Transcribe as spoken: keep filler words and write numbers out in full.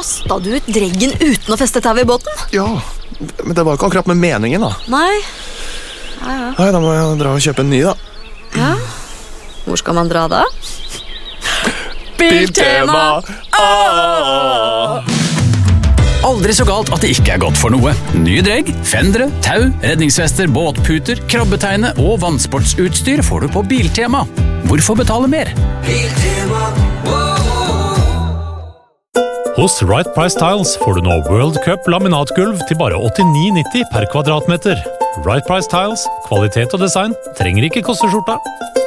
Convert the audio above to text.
kastet du ut dreggen uten å feste tau I båten? Ja, men det var ikke akkurat med meningen da. Nei. Ja, ja. Nei, da må jeg dra og kjøpe en ny da. Ja. Hvor skal man dra da? Biltema! Åh! Aldri så galt at det ikke er godt for noe. Nye dregg, fendere, tau, redningsvester, båtputer, krabbeteine og vannsportsutstyr får du på Biltema. Hvorfor betale mer? Biltema. Hos Right Price Tiles får du nå World Cup laminatgulv til bare åttini nitti per kvadratmeter. Right Price Tiles, kvalitet og design trenger ikke koste skjorta.